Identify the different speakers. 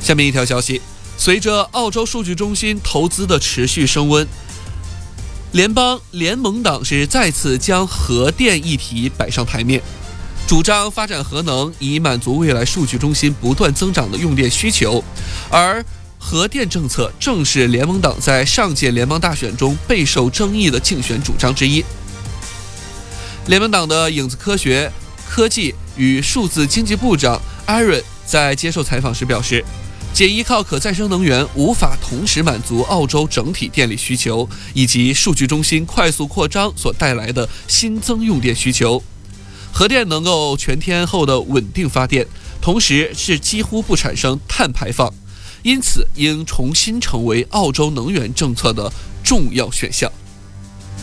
Speaker 1: 下面一条消息，随着澳洲数据中心投资的持续升温，联邦联盟党是再次将核电议题摆上台面，主张发展核能以满足未来数据中心不断增长的用电需求，而核电政策正是联盟党在上届联邦大选中备受争议的竞选主张之一。联盟党的影子科技与数字经济部长艾伦在接受采访时表示，仅依靠可再生能源无法同时满足澳洲整体电力需求以及数据中心快速扩张所带来的新增用电需求。核电能够全天候的稳定发电，同时是几乎不产生碳排放，因此应重新成为澳洲能源政策的重要选项。